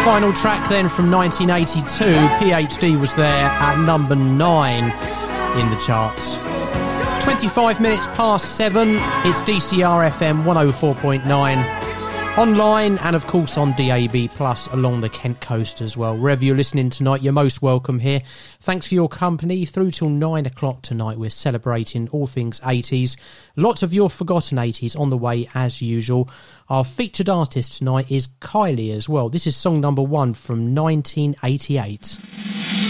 Final track then from 1982. PhD was there at number 9 in the charts. 25 minutes past 7. It's DCR FM 104.9. Online and, of course, on DAB Plus along the Kent coast as well. Wherever you're listening tonight, you're most welcome here. Thanks for your company. Through till 9 o'clock tonight, we're celebrating all things 80s. Lots of your forgotten 80s on the way as usual. Our featured artist tonight is Kylie as well. This is song number 1 from 1988.